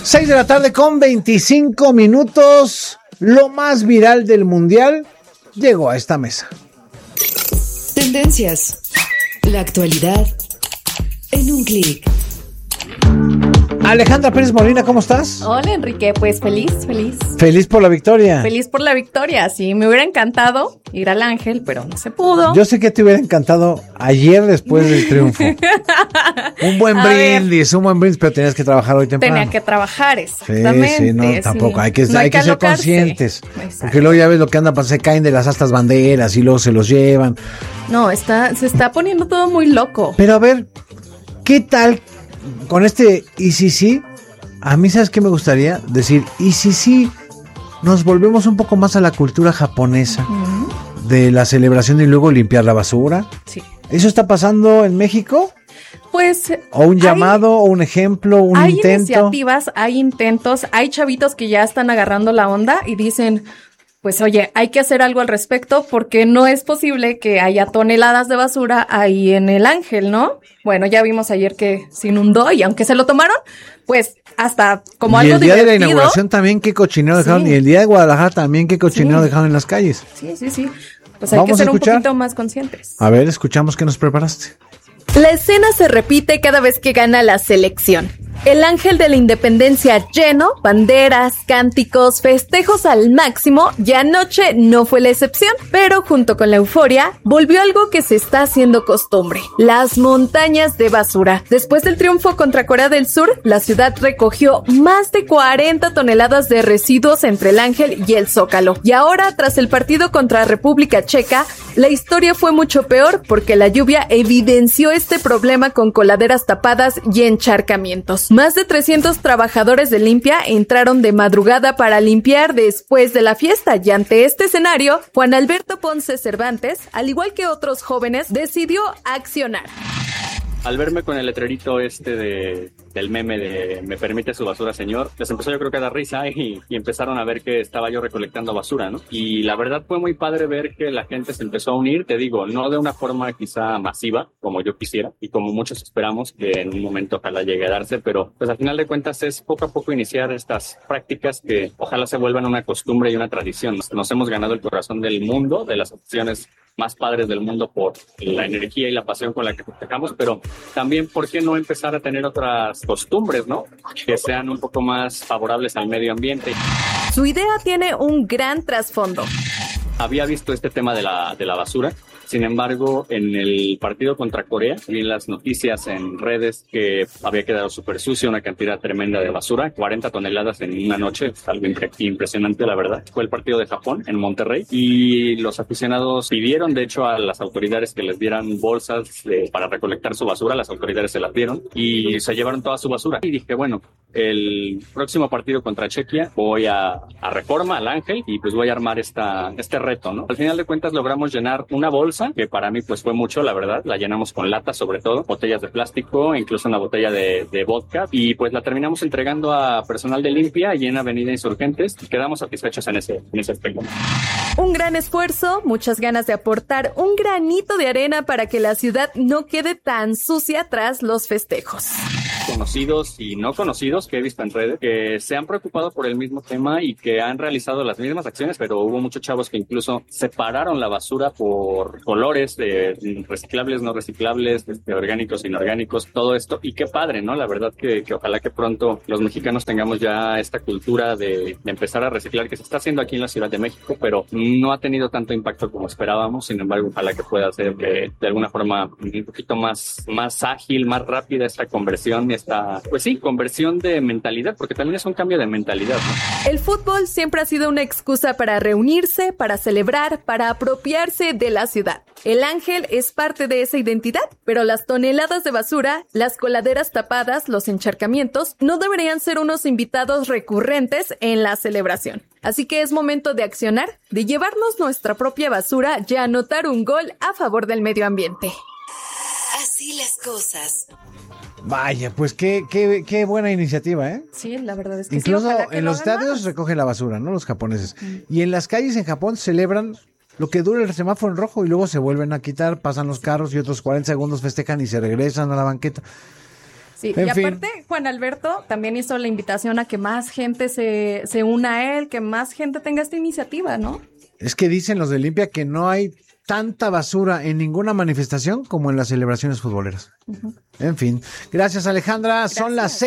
6 de la tarde con 25 minutos. Lo más viral del mundial llegó a esta mesa. Tendencias. La actualidad en un clic. Alejandra Pérez Molina, ¿cómo estás? Hola, Enrique, pues feliz. Feliz por la victoria. Feliz por la victoria, sí, me hubiera encantado ir al Ángel, pero no se pudo. Yo sé que te hubiera encantado ayer después del triunfo. un buen brindis, pero tenías que trabajar hoy temprano. Tenía que trabajar, exactamente. Sí, no, tampoco, hay que ser conscientes. Exacto. Porque luego ya ves lo que anda, se caen de las astas banderas y luego se los llevan. No, se está poniendo todo muy loco. Pero a ver, ¿qué tal con este y si sí? A mí, ¿sabes qué me gustaría decir? Y si sí, nos volvemos un poco más a la cultura japonesa de la celebración y luego limpiar la basura. Sí. ¿Eso está pasando en México? Pues o un llamado, o un ejemplo, un intento. Hay iniciativas, hay intentos, hay chavitos que ya están agarrando la onda y dicen, pues oye, hay que hacer algo al respecto porque no es posible que haya toneladas de basura ahí en el Ángel, ¿no? Bueno, ya vimos ayer que se inundó y aunque se lo tomaron, pues hasta como algo divertido. Y el día de la inauguración también qué cochinero dejaron, y el día de Guadalajara también qué cochinero dejaron en las calles. Sí. Pues hay que ser un poquito más conscientes. A ver, escuchamos qué nos preparaste. La escena se repite cada vez que gana la selección. El Ángel de la Independencia lleno, banderas, cánticos, festejos al máximo, y anoche no fue la excepción, pero junto con la euforia, volvió algo que se está haciendo costumbre, las montañas de basura. Después del triunfo contra Corea del Sur, la ciudad recogió más de 40 toneladas de residuos entre el Ángel y el Zócalo. Y ahora, tras el partido contra República Checa, la historia fue mucho peor porque la lluvia evidenció este problema con coladeras tapadas y encharcamientos. Más de 300 trabajadores de limpia entraron de madrugada para limpiar después de la fiesta y ante este escenario, Juan Alberto Ponce Cervantes, al igual que otros jóvenes, decidió accionar. Al verme con el letrerito del meme de "me permite su basura, señor", les empezó yo creo que a dar risa y empezaron a ver que estaba yo recolectando basura, ¿no? Y la verdad fue muy padre ver que la gente se empezó a unir, te digo, no de una forma quizá masiva, como yo quisiera, y como muchos esperamos que en un momento ojalá llegue a darse, pero pues al final de cuentas es poco a poco iniciar estas prácticas que ojalá se vuelvan una costumbre y una tradición. Nos hemos ganado el corazón del mundo, de las opciones más padres del mundo por la energía y la pasión con la que festejamos, pero también, ¿por qué no empezar a tener otras costumbres, ¿no? Que sean un poco más favorables al medio ambiente. Su idea tiene un gran trasfondo. Había visto este tema de la basura. Sin embargo, en el partido contra Corea, vi en las noticias en redes que había quedado súper sucio, una cantidad tremenda de basura, 40 toneladas en una noche, algo impresionante, la verdad. Fue el partido de Japón en Monterrey y los aficionados pidieron, de hecho, a las autoridades que les dieran bolsas para recolectar su basura. Las autoridades se las dieron y se llevaron toda su basura. Y dije, bueno, el próximo partido contra Chequia voy a Reforma, al Ángel, y pues voy a armar este reto, ¿no? Al final de cuentas logramos llenar una bolsa, que para mí pues fue mucho, la verdad. La llenamos con latas, sobre todo, botellas de plástico, incluso una botella de vodka, y pues la terminamos entregando a personal de limpia y en Avenida Insurgentes. Quedamos satisfechos en ese aspecto. Un gran esfuerzo, muchas ganas de aportar un granito de arena para que la ciudad no quede tan sucia tras los festejos. Conocidos y no conocidos que he visto en redes que se han preocupado por el mismo tema y que han realizado las mismas acciones, pero hubo muchos chavos que incluso separaron la basura por colores de reciclables, no reciclables, de orgánicos, inorgánicos, todo esto. Y qué padre, ¿no? La verdad que ojalá que pronto los mexicanos tengamos ya esta cultura de empezar a reciclar, que se está haciendo aquí en la Ciudad de México, pero no ha tenido tanto impacto como esperábamos. Sin embargo, ojalá que pueda ser de alguna forma un poquito más ágil, más rápida esta conversión, esta, pues sí, conversión de mentalidad, porque también es un cambio de mentalidad, ¿no? El fútbol siempre ha sido una excusa para reunirse, para celebrar, para apropiarse de la ciudad. El Ángel es parte de esa identidad, pero las toneladas de basura, las coladeras tapadas, los encharcamientos, no deberían ser unos invitados recurrentes en la celebración. Así que es momento de accionar, de llevarnos nuestra propia basura y anotar un gol a favor del medio ambiente. Así las cosas. Vaya, pues qué buena iniciativa, ¿eh? Sí, la verdad es que incluso sí, en los estadios recogen la basura, ¿no? Los japoneses. Y en las calles en Japón celebran lo que dura el semáforo en rojo y luego se vuelven a quitar, pasan los carros y otros 40 segundos festejan y se regresan a la banqueta. Sí, y aparte, Juan Alberto también hizo la invitación a que más gente se una a él, que más gente tenga esta iniciativa, ¿no? Es que dicen los de Limpia que no hay tanta basura en ninguna manifestación como en las celebraciones futboleras. Uh-huh. En fin, gracias Alejandra. Gracias. Son las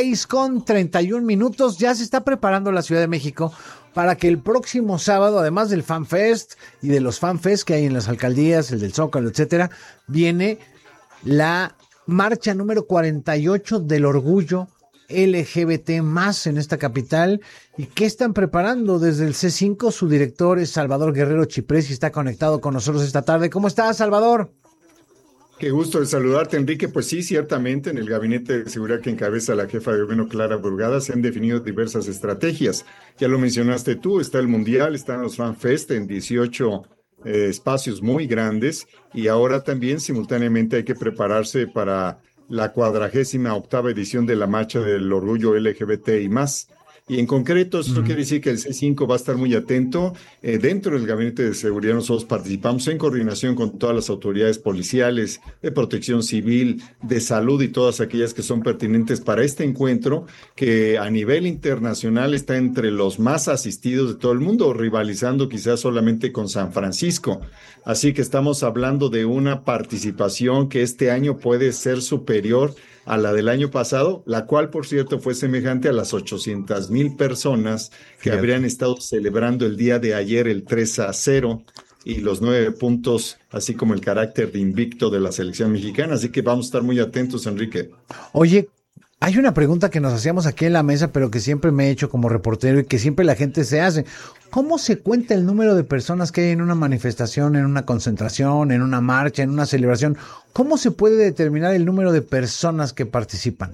6:31. Ya se está preparando la Ciudad de México para que el próximo sábado, además del Fan Fest y de los Fan Fest que hay en las alcaldías, el del Zócalo, etcétera, viene la marcha número 48 del orgullo LGBT más en esta capital. ¿Y qué están preparando desde el C5? Su director es Salvador Guerrero Chiprés y está conectado con nosotros esta tarde. ¿Cómo estás, Salvador? Qué gusto de saludarte, Enrique. Pues sí, ciertamente en el gabinete de seguridad que encabeza la jefa de gobierno, Clara Brugada, se han definido diversas estrategias. Ya lo mencionaste tú, está el Mundial, están los Fan Fest en 18 espacios muy grandes, y ahora también simultáneamente hay que prepararse para la 48ª edición de la Marcha del Orgullo LGBT y más. Y en concreto, esto quiere decir que el C5 va a estar muy atento. Dentro del Gabinete de Seguridad nosotros participamos en coordinación con todas las autoridades policiales, de protección civil, de salud y todas aquellas que son pertinentes para este encuentro, que a nivel internacional está entre los más asistidos de todo el mundo, rivalizando quizás solamente con San Francisco. Así que estamos hablando de una participación que este año puede ser superior a la del año pasado, la cual, por cierto, fue semejante a las 800,000 personas que habrían estado celebrando el día de ayer el 3-0 y los 9 puntos, así como el carácter de invicto de la selección mexicana. Así que vamos a estar muy atentos, Enrique. Oye, hay una pregunta que nos hacíamos aquí en la mesa, pero que siempre me he hecho como reportero y que siempre la gente se hace. ¿Cómo se cuenta el número de personas que hay en una manifestación, en una concentración, en una marcha, en una celebración? ¿Cómo se puede determinar el número de personas que participan?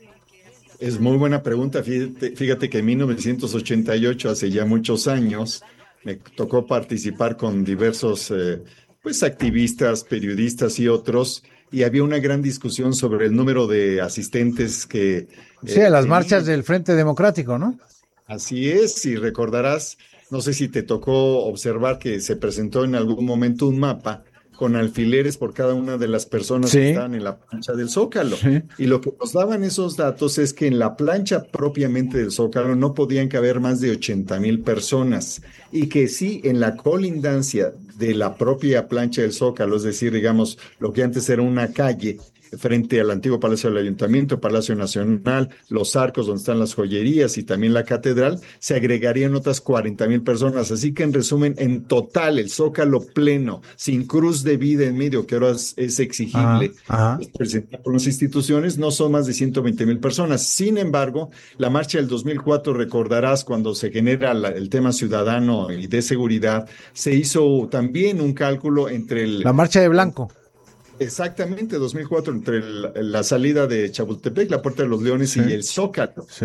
Es muy buena pregunta. Fíjate que en 1988, hace ya muchos años, me tocó participar con diversos activistas, periodistas y otros, y había una gran discusión sobre el número de asistentes que... Sí, a las marchas del Frente Democrático, ¿no? Así es, si recordarás, no sé si te tocó observar que se presentó en algún momento un mapa con alfileres por cada una de las personas que estaban en la plancha del Zócalo. Sí. Y lo que nos daban esos datos es que en la plancha propiamente del Zócalo no podían caber más de 80,000 personas, y que sí, en la colindancia de la propia plancha del Zócalo, es decir, digamos, lo que antes era una calle frente al antiguo Palacio del Ayuntamiento, Palacio Nacional, los arcos donde están las joyerías y también la catedral, se agregarían otras 40,000 personas. Así que en resumen, en total, el Zócalo pleno, sin cruz de vida en medio, que ahora es exigible presentar por las instituciones, no son más de 120,000 personas. Sin embargo, la marcha del 2004, recordarás, cuando se genera el tema ciudadano y de seguridad, se hizo también un cálculo entre la marcha de blanco. Exactamente, 2004, entre la salida de Chapultepec, la Puerta de los Leones y el Zócalo. Sí.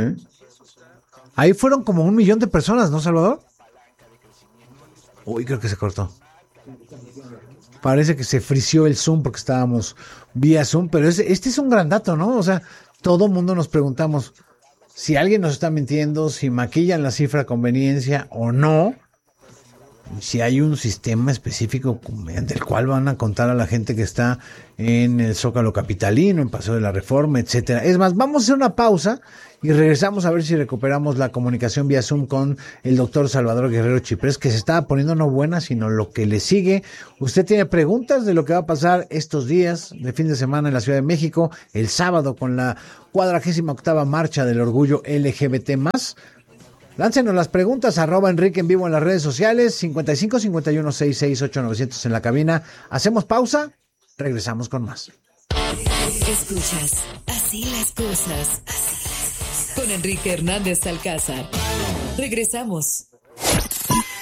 Ahí fueron como 1 millón de personas, ¿no, Salvador? Uy, creo que se cortó. Parece que se frició el Zoom porque estábamos vía Zoom, pero este es un gran dato, ¿no? O sea, todo mundo nos preguntamos si alguien nos está mintiendo, si maquillan la cifra a conveniencia o no. Si hay un sistema específico mediante el cual van a contar a la gente que está en el Zócalo capitalino, en Paseo de la Reforma, etcétera. Es más, vamos a hacer una pausa y regresamos a ver si recuperamos la comunicación vía Zoom con el doctor Salvador Guerrero Chiprés, que se estaba poniendo no buena, sino lo que le sigue. Usted tiene preguntas de lo que va a pasar estos días de fin de semana en la Ciudad de México, el sábado con la 48ª Marcha del Orgullo LGBT+. Láncenos las preguntas, @Enrique en vivo en las redes sociales, 55 51 66 8900 en la cabina. Hacemos pausa, regresamos con más. Escuchas Así las cosas, con Enrique Hernández Alcázar. Regresamos.